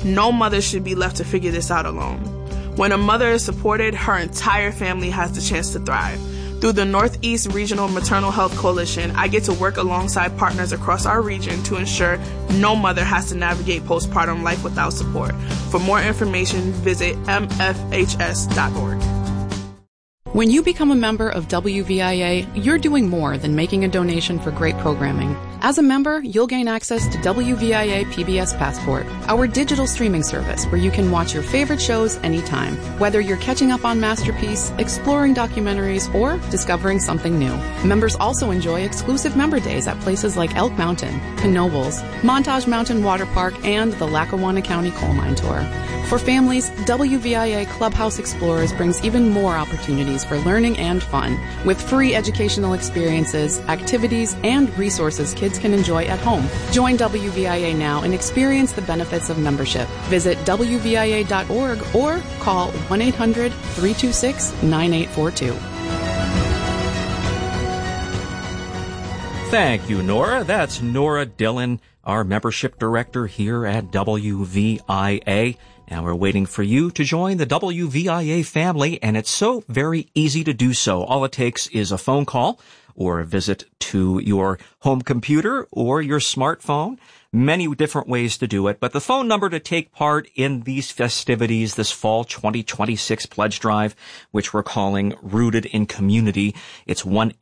No mother should be left to figure this out alone. When a mother is supported, her entire family has the chance to thrive. Through the Northeast Regional Maternal Health Coalition, I get to work alongside partners across our region to ensure no mother has to navigate postpartum life without support. For more information, visit mfhs.org. When you become a member of WVIA, you're doing more than making a donation for great programming. As a member, you'll gain access to WVIA PBS Passport, our digital streaming service where you can watch your favorite shows anytime, whether you're catching up on Masterpiece, exploring documentaries, or discovering something new. Members also enjoy exclusive member days at places like Elk Mountain, Knoebels, Montage Mountain Water Park, and the Lackawanna County Coal Mine Tour. For families, WVIA Clubhouse Explorers brings even more opportunities for learning and fun, with free educational experiences, activities, and resources kids can enjoy at home. Join WVIA now and experience the benefits of membership. Visit WVIA.org or call 1-800-326-9842. Thank you, Nora. That's Nora Dillon, our membership director here at WVIA. And we're waiting for you to join the WVIA family, and it's so very easy to do so. All it takes is a phone call or a visit to your home computer or your smartphone. Many different ways to do it, but the phone number to take part in these festivities, this fall 2026 pledge drive, which we're calling Rooted in Community, it's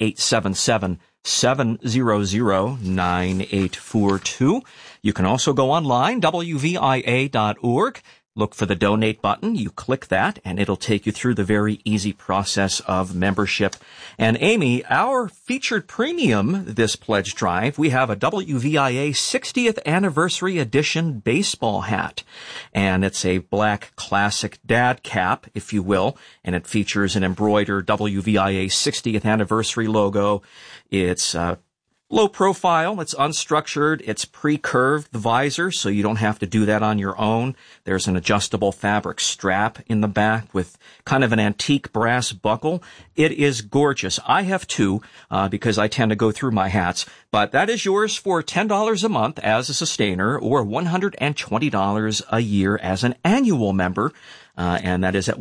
1-877-700-9842. You can also go online, WVIA.org. Look for the donate button. You click that, and it'll take you through the very easy process of membership. And Amy, our featured premium this pledge drive, we have a WVIA 60th Anniversary Edition baseball hat. And it's a black classic dad cap, if you will, and it features an embroidered WVIA 60th Anniversary logo. It's low profile, it's unstructured, it's pre-curved, the visor, so you don't have to do that on your own. There's an adjustable fabric strap in the back with kind of an antique brass buckle. It is gorgeous. I have two, because I tend to go through my hats, but that is yours for $10 a month as a sustainer or $120 a year as an annual member. And that is at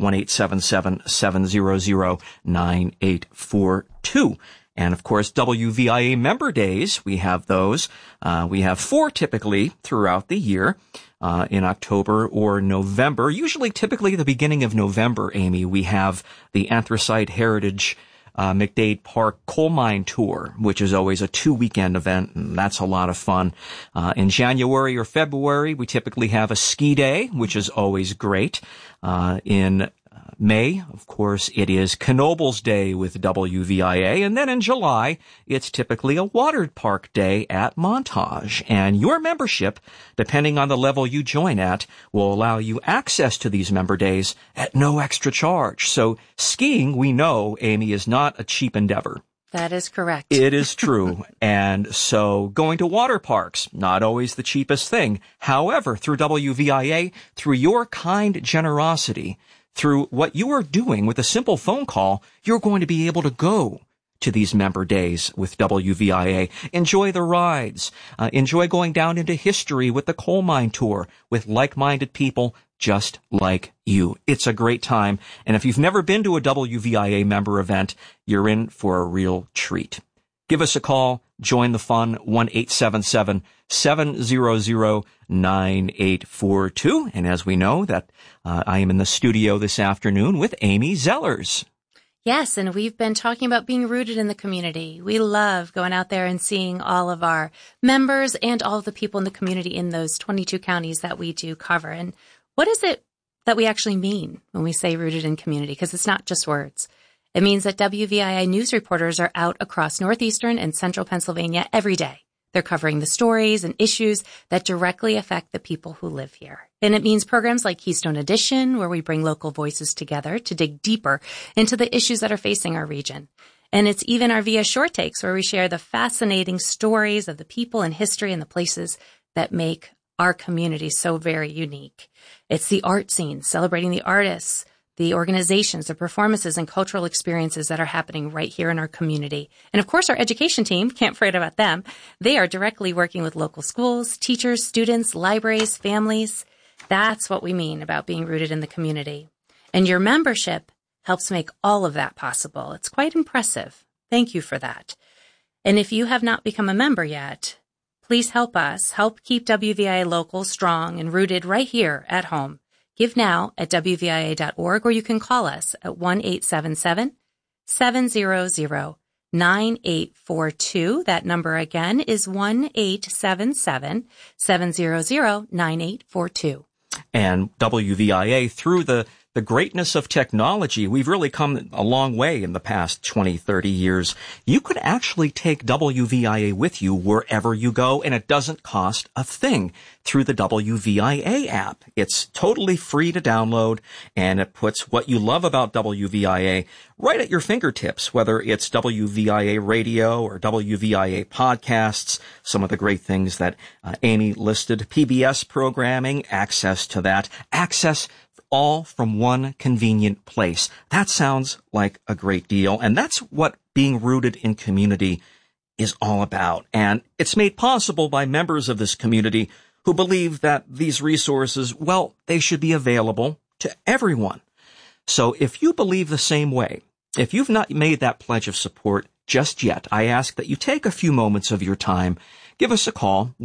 1-877-700-9842. And, of course, WVIA member days, we have those. We have 4 typically throughout the year, in October or November. Usually, typically the beginning of November, Amy, we have the Anthracite Heritage McDade Park Coal Mine Tour, which is always a 2-weekend event, and that's a lot of fun. In January or February, we typically have a ski day, which is always great. In May, of course, it is Knoebels Day with WVIA, and then in July, it's typically a water park day at Montage. And your membership, depending on the level you join at, will allow you access to these member days at no extra charge. So skiing, we know, Amy, is not a cheap endeavor. That is correct. It is true. And so going to water parks, not always the cheapest thing. However, through WVIA, through your kind generosity, through what you are doing with a simple phone call, you're going to be able to go to these member days with WVIA. Enjoy the rides. Enjoy going down into history with the coal mine tour with like-minded people just like you. It's a great time. And if you've never been to a WVIA member event, you're in for a real treat. Give us a call. Join the fun, 1-877-700-9842. And as we know, that I am in the studio this afternoon with Amy Zellers. Yes, and we've been talking about being rooted in the community. We love going out there and seeing all of our members and all of the people in the community in those 22 counties that we do cover. And what is it that we actually mean when we say rooted in community? Because it's not just words. It means that WVII news reporters are out across northeastern and central Pennsylvania every day. They're covering the stories and issues that directly affect the people who live here. And it means programs like Keystone Edition, where we bring local voices together to dig deeper into the issues that are facing our region. And it's even our Via Short Takes, where we share the fascinating stories of the people and history and the places that make our community so very unique. It's the art scene, celebrating the artists, the organizations, the performances, and cultural experiences that are happening right here in our community. And of course, our education team, can't forget about them. They are directly working with local schools, teachers, students, libraries, families. That's what we mean about being rooted in the community. And your membership helps make all of that possible. It's quite impressive. Thank you for that. And if you have not become a member yet, please help us. Help keep WVIA local, strong, and rooted right here at home. Give now at WVIA.org, or you can call us at 1-877-700-9842. That number again is 1-877-700-9842. And WVIA, through the greatness of technology, we've really come a long way in the past 20, 30 years. You could actually take WVIA with you wherever you go, and it doesn't cost a thing through the WVIA app. It's totally free to download, and it puts what you love about WVIA right at your fingertips, whether it's WVIA radio or WVIA podcasts, some of the great things that Amy listed, PBS programming, access to that, access all from one convenient place. That sounds like a great deal, and that's what being rooted in community is all about. And it's made possible by members of this community who believe that these resources, well, they should be available to everyone. So if you believe the same way, if you've not made that pledge of support just yet, I ask that you take a few moments of your time, give us a call,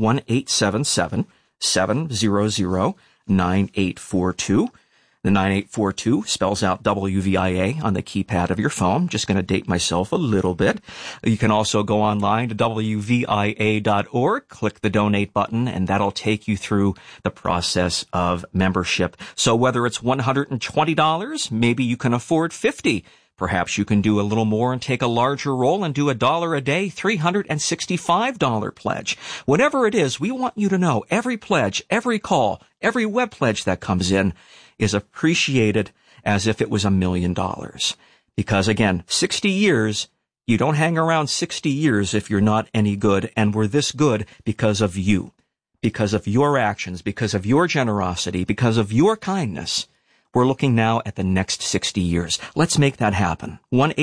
1-877-700-9842. The 9842 spells out WVIA on the keypad of your phone. I'm just going to date myself a little bit. You can also go online to WVIA.org, click the donate button, and that'll take you through the process of membership. So whether it's $120, maybe you can afford $50. Perhaps you can do a little more and take a larger role and do $1 a day, $365 pledge. Whatever it is, we want you to know every pledge, every call, every web pledge that comes in is appreciated as if it was $1 million. Because again, 60 years, you don't hang around 60 years if you're not any good, and we're this good because of you, because of your actions, because of your generosity, because of your kindness. We're looking now at the next 60 years. Let's make that happen.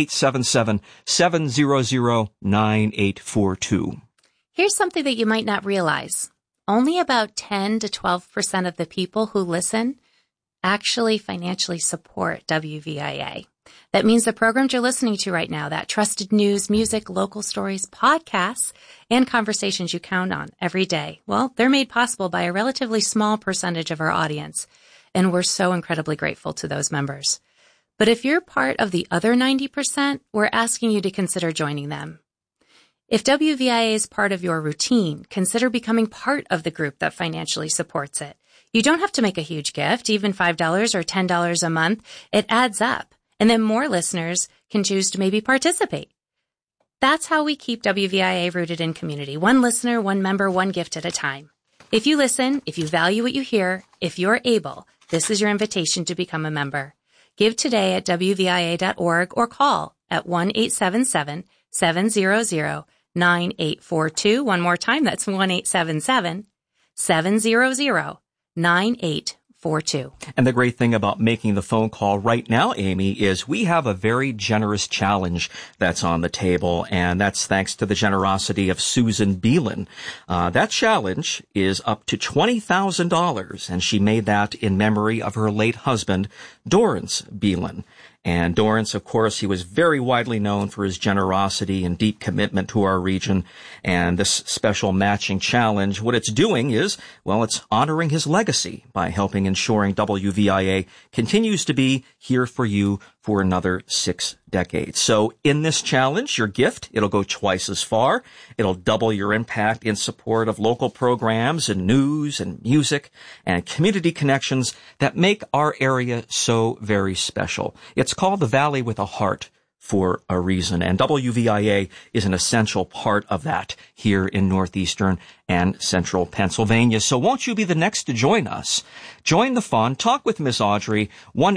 1-877-700-9842. Here's something that you might not realize. Only about 10 to 12% of the people who listen actually financially support WVIA. That means the programs you're listening to right now, that trusted news, music, local stories, podcasts, and conversations you count on every day, well, they're made possible by a relatively small percentage of our audience, and we're so incredibly grateful to those members. But if you're part of the other 90%, we're asking you to consider joining them. If WVIA is part of your routine, consider becoming part of the group that financially supports it. You don't have to make a huge gift, even $5 or $10 a month. It adds up. And then more listeners can choose to maybe participate. That's how we keep WVIA rooted in community. One listener, one member, one gift at a time. If you listen, if you value what you hear, if you're able, this is your invitation to become a member. Give today at WVIA.org or call at 1-877-700-9842. One more time, that's 1-877-700-9842. And the great thing about making the phone call right now, Amy, is we have a very generous challenge that's on the table, and that's thanks to the generosity of Susan Beelan. That challenge is up to $20,000, and she made that in memory of her late husband, Dorrance Beelan. And Dorrance, of course, he was very widely known for his generosity and deep commitment to our region. And this special matching challenge, what it's doing is, well, it's honoring his legacy by helping ensuring WVIA continues to be here for you for another 6 decades. So in this challenge, your gift, it'll go twice as far. It'll double your impact in support of local programs and news and music and community connections that make our area so very special. It's called the Valley with a Heart for a reason, and WVIA is an essential part of that here in northeastern and central Pennsylvania. So won't you be the next to join us? Join the fun. Talk with Miss Audrey,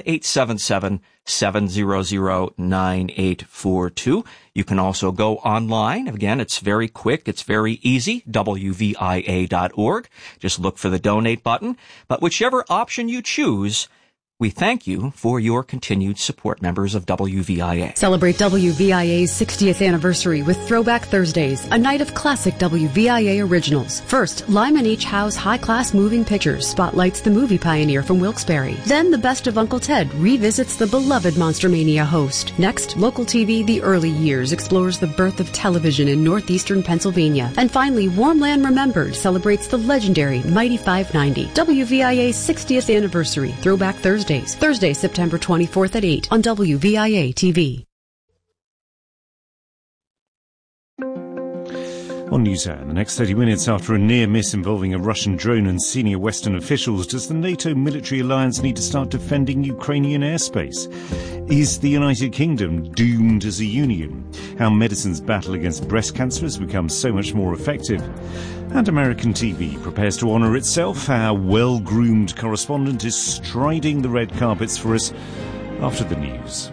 1-877-700-9842. You can also go online. Again, it's very quick. It's very easy. WVIA.org. Just look for the donate button. But whichever option you choose, We thank you for your continued support, members of WVIA. Celebrate WVIA's 60th anniversary with Throwback Thursdays, a night of classic WVIA originals. First, Lyman H. Howe's high-class moving pictures spotlights the movie pioneer from Wilkes-Barre. Then, the Best of Uncle Ted revisits the beloved Monster Mania host. Next, local TV The Early Years explores the birth of television in northeastern Pennsylvania. And finally, Warmland Remembered celebrates the legendary Mighty 590. WVIA's 60th anniversary, Throwback Thursdays. Thursday, September 24th at 8 on WVIA TV. On NewsHour, the next 30 minutes after a near miss involving a Russian drone and senior Western officials, does the NATO military alliance need to start defending Ukrainian airspace? Is the United Kingdom doomed as a union? How medicine's battle against breast cancer has become so much more effective? And American TV prepares to honour itself. Our well-groomed correspondent is striding the red carpets for us after the news.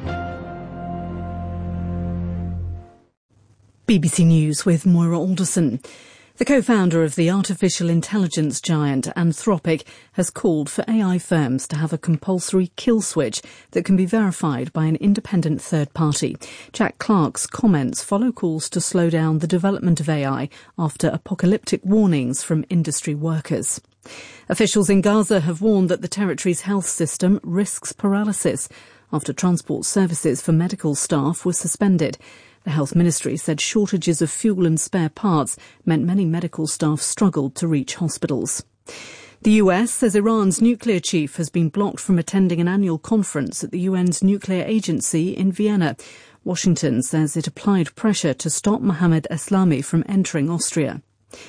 BBC News with Moira Alderson. The co-founder of the artificial intelligence giant Anthropic has called for AI firms to have a compulsory kill switch that can be verified by an independent third party. Jack Clark's comments follow calls to slow down the development of AI after apocalyptic warnings from industry workers. Officials in Gaza have warned that the territory's health system risks paralysis after transport services for medical staff were suspended. The Health Ministry said shortages of fuel and spare parts meant many medical staff struggled to reach hospitals. The US says Iran's nuclear chief has been blocked from attending an annual conference at the UN's nuclear agency in Vienna. Washington says it applied pressure to stop Mohammad Eslami from entering Austria.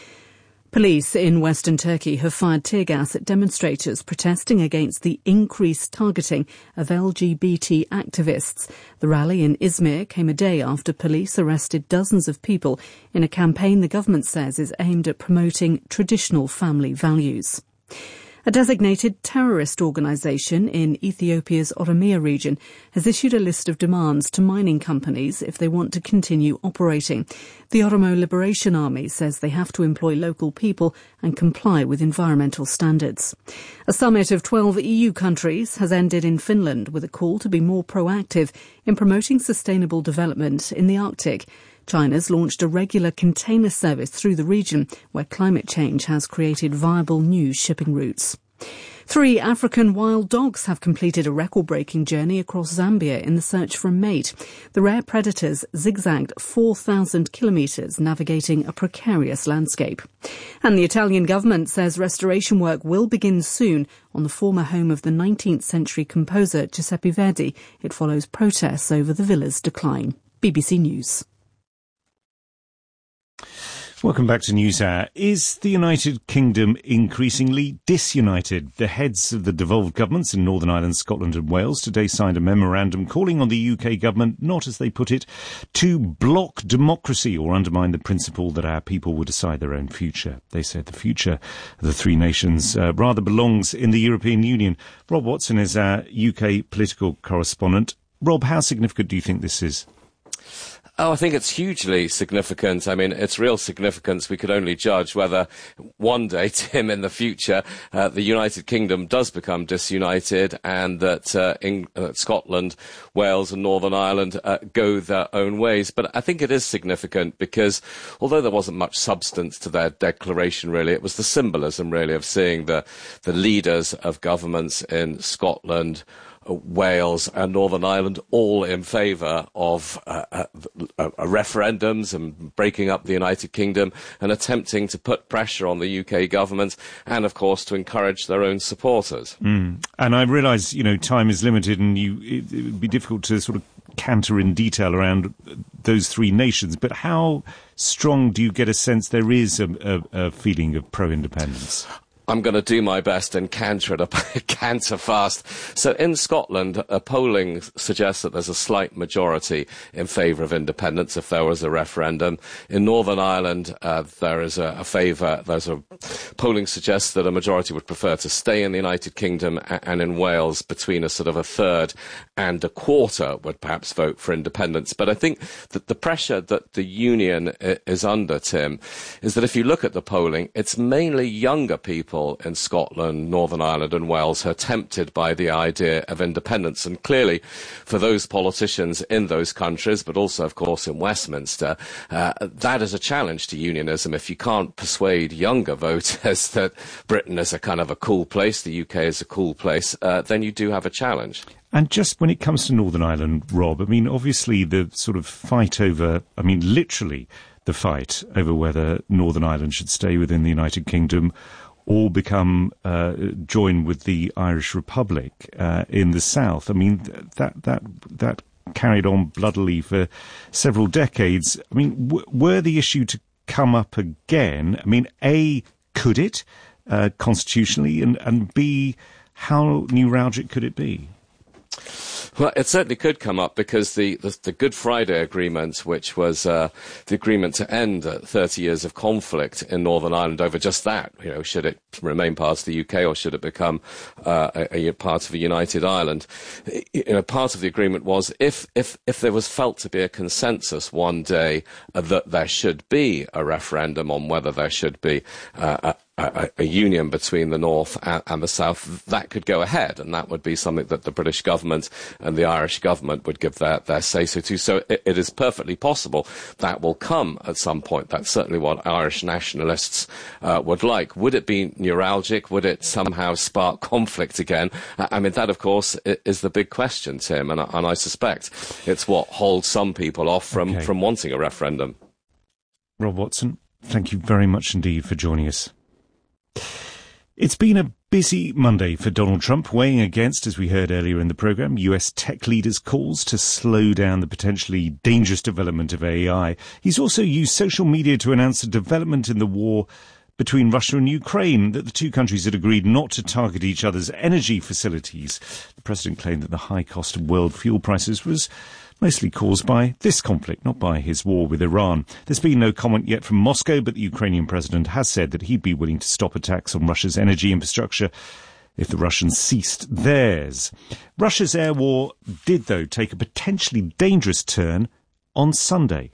Police in western Turkey have fired tear gas at demonstrators protesting against the increased targeting of LGBT activists. The rally in Izmir came a day after police arrested dozens of people in a campaign the government says is aimed at promoting traditional family values. A designated terrorist organisation in Ethiopia's Oromia region has issued a list of demands to mining companies if they want to continue operating. The Oromo Liberation Army says they have to employ local people and comply with environmental standards. A summit of 12 EU countries has ended in Finland with a call to be more proactive in promoting sustainable development in the Arctic. China's launched a regular container service through the region where climate change has created viable new shipping routes. 3 African wild dogs have completed a record-breaking journey across Zambia in the search for a mate. The rare predators zigzagged 4,000 kilometres, navigating a precarious landscape. And the Italian government says restoration work will begin soon on the former home of the 19th century composer Giuseppe Verdi. It follows protests over the villa's decline. BBC News. Welcome back to NewsHour. Is the United Kingdom increasingly disunited? The heads of the devolved governments in Northern Ireland, Scotland and Wales today signed a memorandum calling on the UK government not, as they put it, to block democracy or undermine the principle that our people will decide their own future. They said the future of the three nations rather belongs in the European Union. Rob Watson is our UK political correspondent. Rob, how significant do you think this is? Oh, I think it's hugely significant. I mean, its real significance we could only judge whether one day, Tim, in the future, the United Kingdom does become disunited and that Scotland, Wales and Northern Ireland go their own ways. But I think it is significant because although there wasn't much substance to their declaration, really, it was the symbolism, really, of seeing the leaders of governments in Scotland, Wales and Northern Ireland all in favour of referendums and breaking up the United Kingdom and attempting to put pressure on the UK government and, of course, to encourage their own supporters. And I realise, time is limited and it would be difficult to sort of canter in detail around those three nations, but how strong do you get a sense there is a feeling of pro-independence? I'm going to do my best and canter fast. So in Scotland, polling suggests that there's a slight majority in favour of independence if there was a referendum. In Northern Ireland, there is a favour. Polling suggests that a majority would prefer to stay in the United Kingdom, and in Wales, between a sort of a third and a quarter would perhaps vote for independence. But I think that the pressure that the union is under, Tim, is that if you look at the polling, it's mainly younger people people in Scotland, Northern Ireland and Wales are tempted by the idea of independence. And clearly, for those politicians in those countries, but also, of course, in Westminster, that is a challenge to unionism. If you can't persuade younger voters that Britain is a kind of a cool place, the UK is a cool place, then you do have a challenge. And just when it comes to Northern Ireland, Rob, I mean, obviously the sort of fight over, I mean, literally the fight over whether Northern Ireland should stay within the United Kingdom or become join with the Irish Republic in the south. I mean, that carried on bloodily for several decades. I mean, were the issue to come up again, I mean, A, could it constitutionally, and B, how neuralgic could it be? Well, it certainly could come up because the Good Friday Agreement, which was the agreement to end 30 years of conflict in Northern Ireland over just that, you know, should it remain part of the UK or should it become a part of a united Ireland? You know, part of the agreement was if there was felt to be a consensus one day that there should be a referendum on whether there should be a union between the North and the South, that could go ahead, and that would be something that the British government and the Irish government would give their say-so to. So it is perfectly possible that will come at some point. That's certainly what Irish nationalists would like. Would it be neuralgic? Would it somehow spark conflict again? I mean, that, of course, is the big question, Tim, and I suspect it's what holds some people off from wanting a referendum. Rob Watson, thank you very much indeed for joining us. It's been a busy Monday for Donald Trump, weighing against, as we heard earlier in the programme, US tech leaders' calls to slow down the potentially dangerous development of AI. He's also used social media to announce a development in the war between Russia and Ukraine, that the two countries had agreed not to target each other's energy facilities. The president claimed that the high cost of world fuel prices was mostly caused by this conflict, not by his war with Iran. There's been no comment yet from Moscow, but the Ukrainian president has said that he'd be willing to stop attacks on Russia's energy infrastructure if the Russians ceased theirs. Russia's air war did, though, take a potentially dangerous turn on Sunday.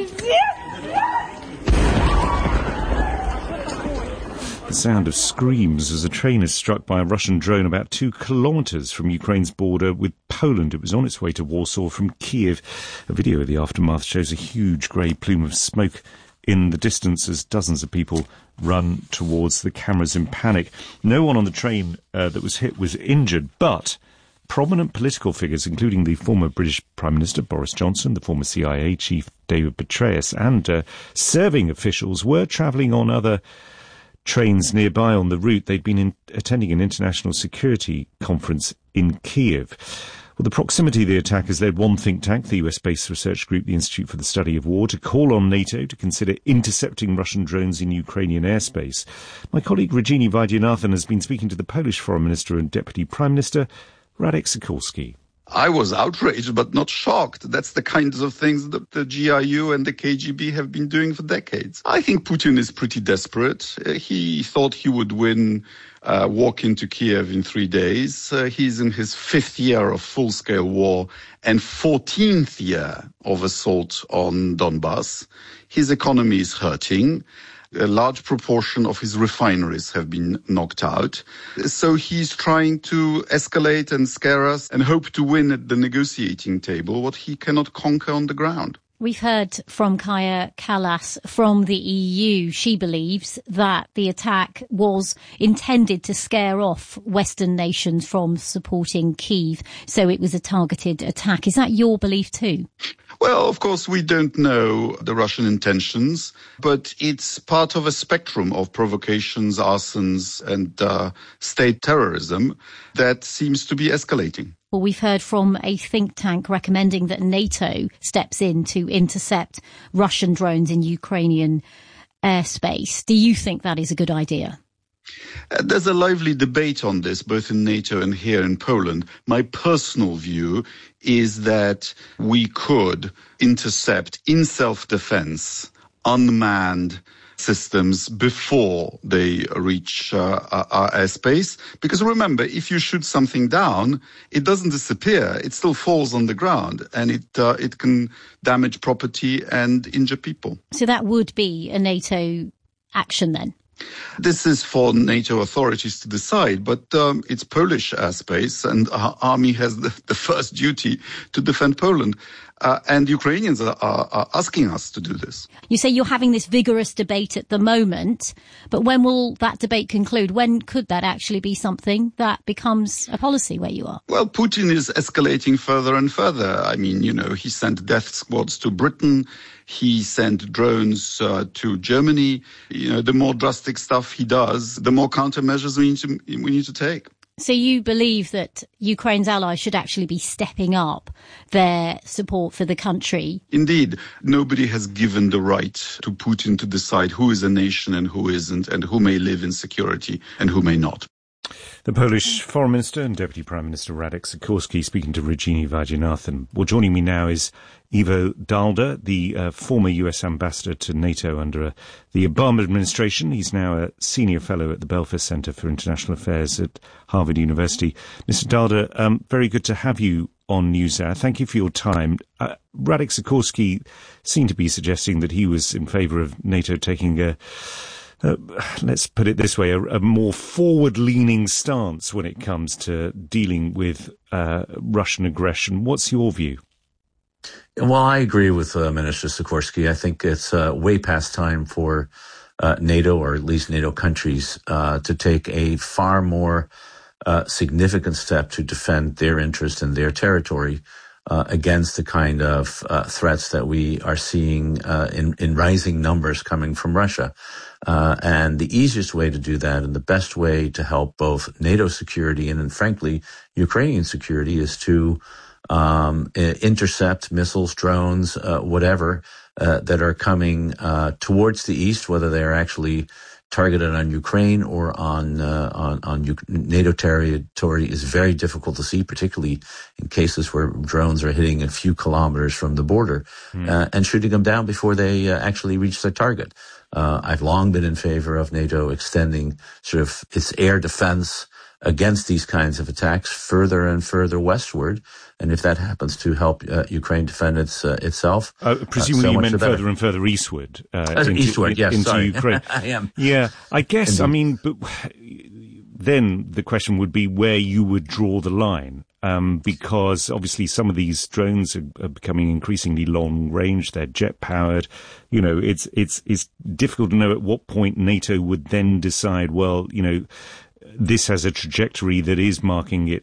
The sound of screams as a train is struck by a Russian drone about 2 kilometres from Ukraine's border with Poland. It was on its way to Warsaw from Kiev. A video of the aftermath shows a huge grey plume of smoke in the distance as dozens of people run towards the cameras in panic. No one on the train that was hit was injured, but prominent political figures, including the former British Prime Minister Boris Johnson, the former CIA chief David Petraeus, and serving officials were travelling on other trains nearby on the route. They'd been attending an international security conference in Kiev. Well, the proximity of the attack has led one think tank, the US-based research group, the Institute for the Study of War, to call on NATO to consider intercepting Russian drones in Ukrainian airspace. My colleague Rajini Vaidyanathan has been speaking to the Polish Foreign Minister and Deputy Prime Minister, Radek Sikorski. I was outraged, but not shocked. That's the kinds of things that the GRU and the KGB have been doing for decades. I think Putin is pretty desperate. He thought he would walk into Kiev in 3 days. He's in his 5th year of full-scale war and 14th year of assault on Donbass. His economy is hurting. A large proportion of his refineries have been knocked out. So he's trying to escalate and scare us and hope to win at the negotiating table what he cannot conquer on the ground. We've heard from Kaja Kallas from the EU. She believes that the attack was intended to scare off Western nations from supporting Kyiv, so it was a targeted attack. Is that your belief too? Well, of course, we don't know the Russian intentions, but it's part of a spectrum of provocations, arsons, and state terrorism that seems to be escalating. Well, we've heard from a think tank recommending that NATO steps in to intercept Russian drones in Ukrainian airspace. Do you think that is a good idea? There's a lively debate on this, both in NATO and here in Poland. My personal view is that we could intercept, in self-defense, unmanned systems before they reach our airspace. Because remember, if you shoot something down, it doesn't disappear. It still falls on the ground, and it can damage property and injure people. So that would be a NATO action then? This is for NATO authorities to decide, but it's Polish airspace, and our army has the first duty to defend Poland. And Ukrainians are asking us to do this. You say you're having this vigorous debate at the moment, but when will that debate conclude? When could that actually be something that becomes a policy where you are? Well, Putin is escalating further and further. I mean, he sent death squads to Britain. He sent drones to Germany. The more drastic stuff he does, the more countermeasures we need to take. So you believe that Ukraine's allies should actually be stepping up their support for the country? Indeed. Nobody has given the right to Putin to decide who is a nation and who isn't, and who may live in security and who may not. The Polish Foreign Minister and Deputy Prime Minister Radek Sikorski speaking to Rajini Vaidyanathan. Well, joining me now is Ivo Dalda, the former US ambassador to NATO under the Obama administration. He's now a senior fellow at the Belfer Center for International Affairs at Harvard University. Mr. Dalda, very good to have you on NewsHour. Thank you for your time. Radek Sikorski seemed to be suggesting that he was in favour of NATO taking let's put it this way, a more forward-leaning stance when it comes to dealing with Russian aggression. What's your view? Well, I agree with Minister Sikorski. I think it's way past time for NATO, or at least NATO countries, to take a far more significant step to defend their interest in their territory against the kind of threats that we are seeing in rising numbers coming from Russia. And the easiest way to do that, and the best way to help both NATO security and frankly, Ukrainian security, is to intercept missiles, drones, whatever, that are coming towards the east, whether they're actually targeted on Ukraine or on NATO territory, is very difficult to see, particularly in cases where drones are hitting a few kilometers from the border, and shooting them down before they actually reach their target. I've long been in favor of NATO extending sort of its air defense against these kinds of attacks further and further westward. And if that happens to help Ukraine defend itself, presumably you meant further and further eastward, into Ukraine. I am. Yeah, I guess. Indeed. I mean, but then the question would be where you would draw the line, because obviously some of these drones are becoming increasingly long range. They're jet powered. It's difficult to know at what point NATO would then decide, well, this has a trajectory that is marking it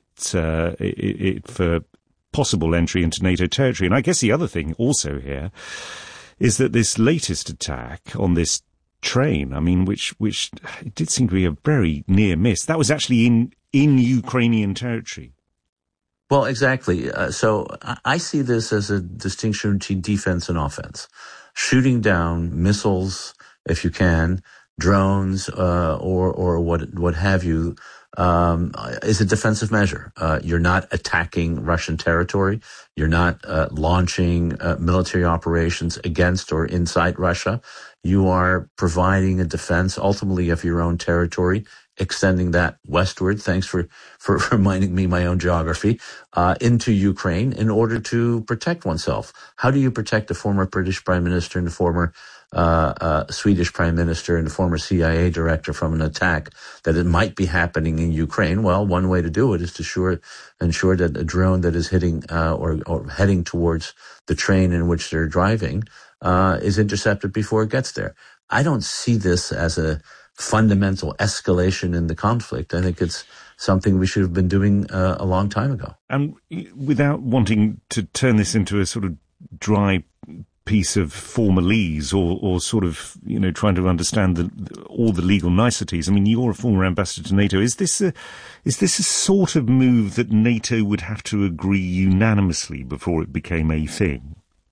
for possible entry into NATO territory. And I guess the other thing also here is that this latest attack on this train, I mean, which it did seem to be a very near miss. That was actually in Ukrainian territory. Well, exactly. So I see this as a distinction between defense and offense. Shooting down missiles, if you can, drones, or what have you, is a defensive measure. You're not attacking Russian territory. You're not launching military operations against or inside Russia. You are providing a defense ultimately of your own territory, extending that westward, thanks for reminding me my own geography, into Ukraine in order to protect oneself. How do you protect the former British Prime Minister and the former Swedish Prime Minister and the former CIA director from an attack that it might be happening in Ukraine? Well, one way to do it is to ensure that a drone that is hitting or heading towards the train in which they're driving is intercepted before it gets there. I don't see this as a fundamental escalation in the conflict. I think it's something we should have been doing a long time ago. And without wanting to turn this into a sort of dry piece of formalese or sort of, trying to understand all the legal niceties. I mean, you're a former ambassador to NATO. Is this a sort of move that NATO would have to agree unanimously before it became a thing?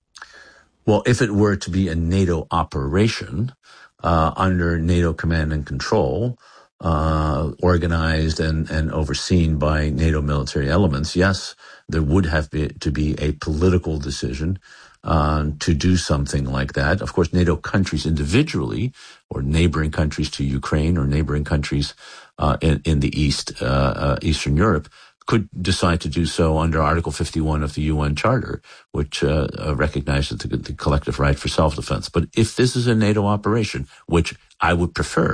Well, if it were to be a NATO operation, under NATO command and control, organized and overseen by NATO military elements, yes, there would have to be a political decision to do something like that. Of course, NATO countries individually, or neighboring countries to Ukraine, or neighboring countries in the Eastern Europe, could decide to do so under Article 51 of the UN Charter, which recognizes the collective right for self-defense. But if this is a NATO operation, which I would prefer,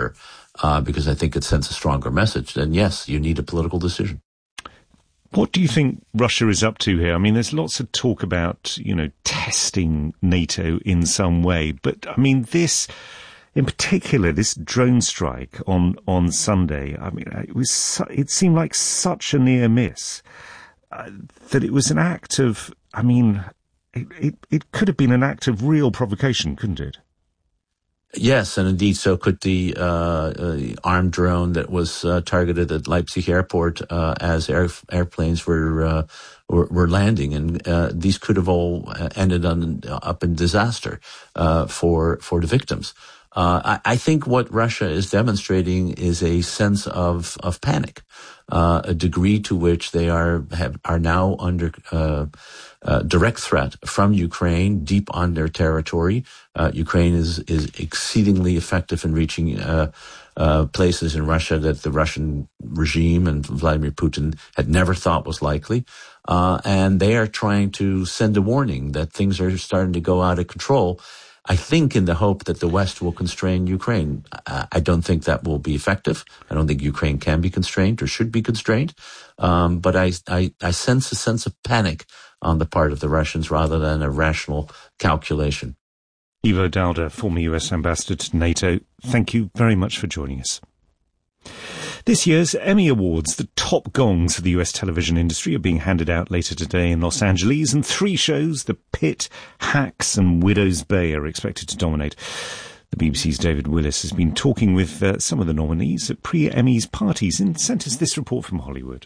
because I think it sends a stronger message. Then yes, you need a political decision. What do you think Russia is up to here? I mean, there's lots of talk about, testing NATO in some way. But, I mean, this, in particular, this drone strike on Sunday, I mean, it seemed like such a near miss that it was an act of, I mean, it could have been an act of real provocation, couldn't it? Yes, and indeed, so could the armed drone that was targeted at Leipzig airport as airplanes were landing, and these could have all ended up in disaster for the victims. I think what Russia is demonstrating is a sense of panic, a degree to which they are now under direct threat from Ukraine deep on their territory. Ukraine is exceedingly effective in reaching places in Russia that the Russian regime and Vladimir Putin had never thought was likely. And they are trying to send a warning that things are starting to go out of control, I think in the hope that the West will constrain Ukraine. I don't think that will be effective. I don't think Ukraine can be constrained or should be constrained. But I sense a sense of panic on the part of the Russians rather than a rational calculation. Ivo Dauder, former US ambassador to NATO, thank you very much for joining us. This year's Emmy Awards, the top gongs of the US television industry, are being handed out later today in Los Angeles, and 3 shows, The Pitt, Hacks and Widow's Bay, are expected to dominate. The BBC's David Willis has been talking with some of the nominees at pre-Emmys parties and sent us this report from Hollywood.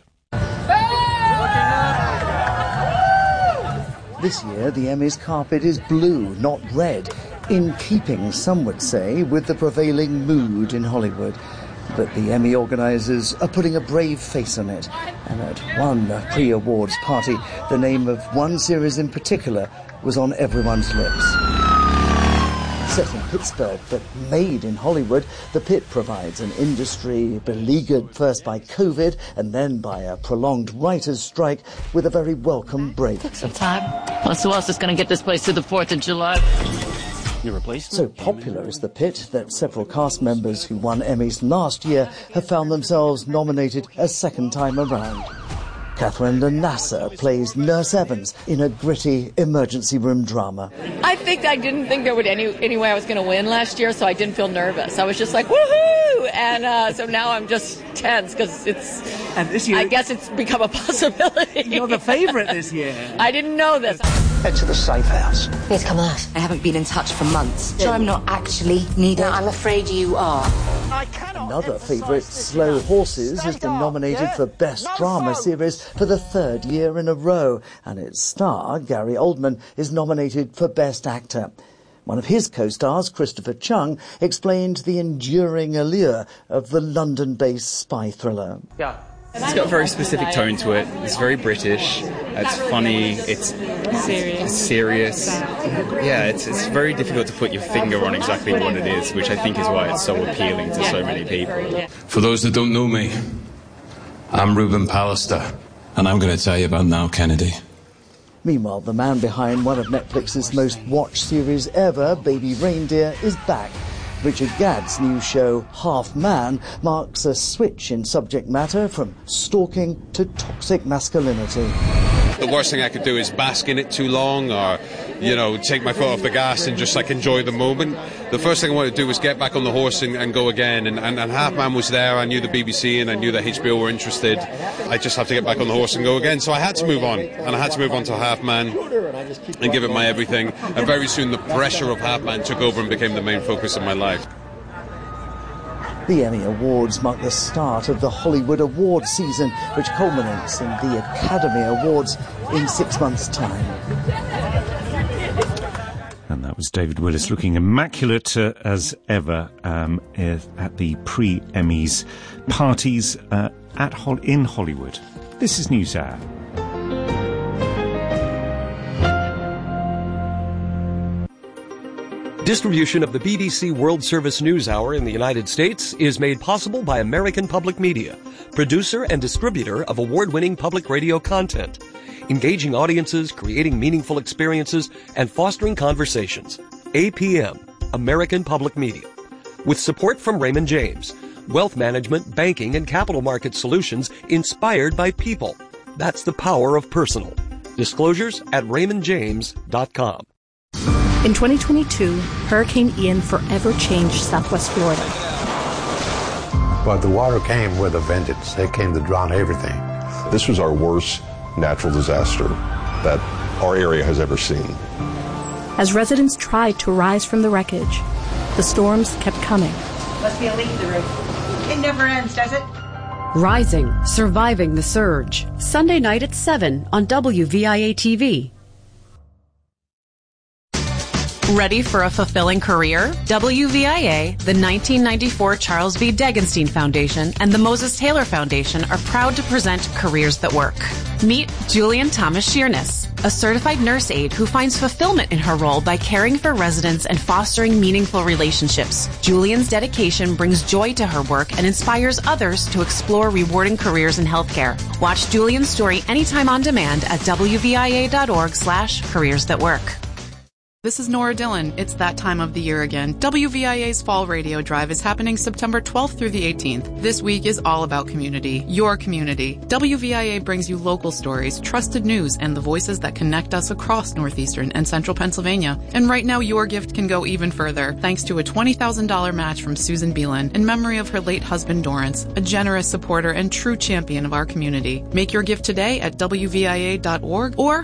This year, the Emmys carpet is blue, not red, in keeping, some would say, with the prevailing mood in Hollywood. But the Emmy organisers are putting a brave face on it. And at one pre-awards party, the name of one series in particular was on everyone's lips. Set in Pittsburgh, but made in Hollywood, The Pitt provides an industry beleaguered first by COVID and then by a prolonged writers' strike with a very welcome break. Took some time. Plus, who else is going to get this place through the 4th of July? So popular is The Pitt that several cast members who won Emmys last year have found themselves nominated a second time around. Catherine Nasser plays Nurse Evans in a gritty emergency room drama. I didn't think there would any way I was going to win last year, so I didn't feel nervous. I was just like, woohoo! And so now I'm just tense because and this year, I guess it's become a possibility. You're the favourite this year. I didn't know this. Head to the safe house. Here's Kamash. I haven't been in touch for months. Sure I'm not actually needed? No, I'm afraid you are. Another favourite, Slow Horses, has been nominated for Best Drama Series for the 3rd year in a row, and its star, Gary Oldman, is nominated for Best Actor. One of his co-stars, Christopher Chung, explained the enduring allure of the London-based spy thriller. Yeah. It's got a very specific tone to it. It's very British. It's funny. It's serious. Yeah, it's very difficult to put your finger on exactly what it is, which I think is why it's so appealing to so many people. For those that don't know me, I'm Ruben Pallister, and I'm going to tell you about Now Kennedy. Meanwhile, the man behind one of Netflix's most watched series ever, Baby Reindeer, is back. Richard Gadd's new show, Half Man, marks a switch in subject matter from stalking to toxic masculinity. The worst thing I could do is bask in it too long or, take my foot off the gas and just enjoy the moment. The first thing I wanted to do was get back on the horse and go again. And Half Man was there. I knew the BBC and I knew that HBO were interested. I just have to get back on the horse and go again. So I had to move on. And I had to move on to Half Man and give it my everything. And very soon the pressure of Half Man took over and became the main focus of my life. The Emmy Awards mark the start of the Hollywood Awards season, which culminates in the Academy Awards in 6 months' time. And that was David Willis looking immaculate as ever at the pre-Emmys parties in Hollywood. This is NewsHour. Distribution of the BBC World Service News Hour in the United States is made possible by American Public Media, producer and distributor of award-winning public radio content, engaging audiences, creating meaningful experiences, and fostering conversations. APM, American Public Media. With support from Raymond James, Wealth management, banking, and capital market solutions inspired by people. That's the power of personal. Disclosures at RaymondJames.com. In 2022, Hurricane Ian forever changed Southwest Florida. But the water came with a vengeance. They came to drown everything. This was our worst natural disaster that our area has ever seen. As residents tried to rise from the wreckage, the storms kept coming. Must be a leak in the roof. It never ends, does it? Rising, surviving the surge. Sunday night at 7 on WVIA TV. Ready for a fulfilling career? WVIA, the 1994 Charles B. Degenstein Foundation, and the Moses Taylor Foundation are proud to present Careers That Work. Meet Julian Thomas Shearness, a certified nurse aide who finds fulfillment in her role by caring for residents and fostering meaningful relationships. Julian's dedication brings joy to her work and inspires others to explore rewarding careers in healthcare. Watch Julian's story anytime on demand at WVIA.org/Careers That Work. This is Nora Dillon. It's that time of the year again. WVIA's Fall Radio Drive is happening September 12th through the 18th. This week is all about community, your community. WVIA brings you local stories, trusted news, and the voices that connect us across northeastern and central Pennsylvania. And right now, your gift can go even further, thanks to a $20,000 match from Susan Beelan in memory of her late husband, Dorrance, a generous supporter and true champion of our community. Make your gift today at WVIA.org or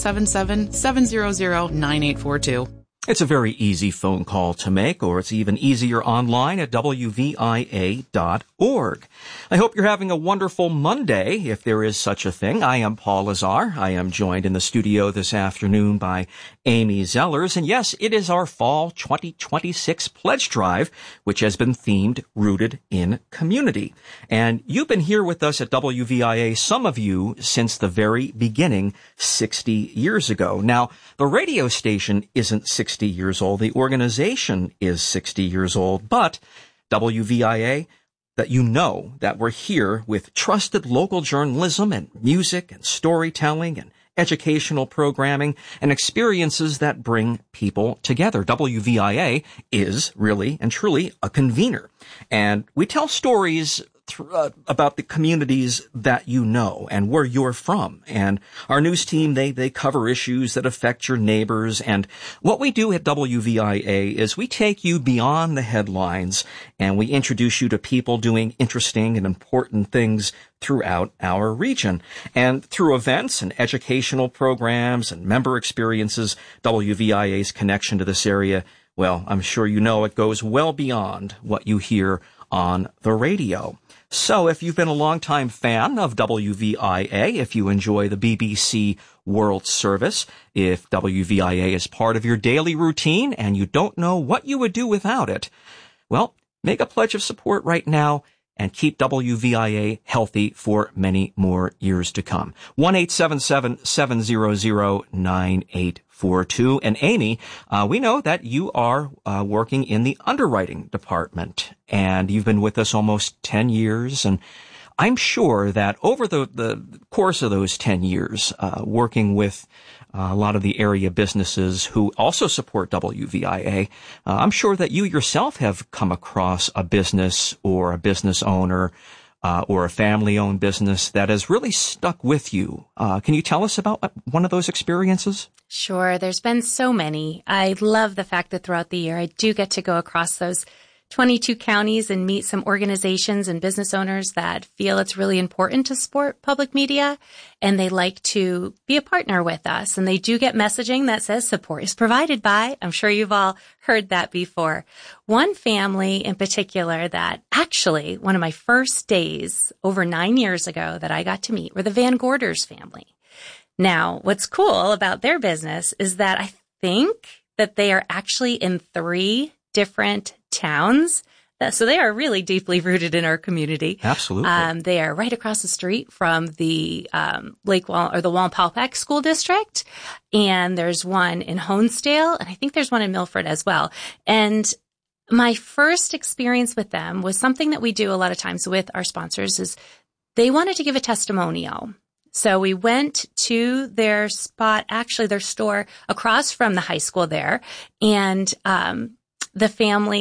1-877-700-9842. It's a very easy phone call to make, or it's even easier online at WVIA.org. I hope you're having a wonderful Monday, if there is such a thing. I am Paul Lazar. I am joined in the studio this afternoon by Amy Zellers. And yes, it is our Fall 2026 Pledge Drive, which has been themed Rooted in Community. And you've been here with us at WVIA, some of you, since the very beginning, 60 years ago. Now, the radio station isn't 60 years old. The organization is 60 years old, but WVIA, that you know that we're here with trusted local journalism and music and storytelling and educational programming and experiences that bring people together. WVIA is really and truly a convener. And we tell stories about the communities that you know and where you're from. And our news team, they cover issues that affect your neighbors. And what we do at WVIA is we take you beyond the headlines and we introduce you to people doing interesting and important things throughout our region. And through events and educational programs and member experiences, WVIA's connection to this area, well, I'm sure you know it goes well beyond what you hear on the radio. So if you've been a longtime fan of WVIA, if you enjoy the BBC World Service, if WVIA is part of your daily routine and you don't know what you would do without it, well, make a pledge of support right now and keep WVIA healthy for many more years to come. 1-877-700-9842. And Amy, we know that you are working in the underwriting department, and you've been with us almost 10 years. And I'm sure that over the course of those 10 years, working with a lot of the area businesses who also support WVIA, I'm sure that you yourself have come across a business or a business owner or a family-owned business that has really stuck with you. Can you tell us about one of those experiences? Sure. There's been so many. I love the fact that throughout the year I do get to go across those 22 counties and meet some organizations and business owners that feel it's really important to support public media, and they like to be a partner with us. And they do get messaging that says support is provided by. I'm sure you've all heard that before. One family in particular that actually one of my first days over 9 years ago that I got to meet were the Van Gorders family. Now, what's cool about their business is that I think that they are actually in 3 different towns. So they are really deeply rooted in our community. Absolutely. They are right across the street from the Lake Wall or the Wallenpaupack School District. And there's one in Honesdale, and I think there's one in Milford as well. And my first experience with them was something that we do a lot of times with our sponsors is they wanted to give a testimonial. So we went to their spot, actually their store across from the high school there, and the family